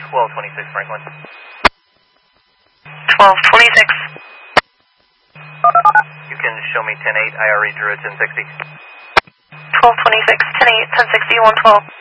1226 Franklin. 1226. You can show me 10-8, IRE Drew at 1060. 1226, 10-8, 1060, 112.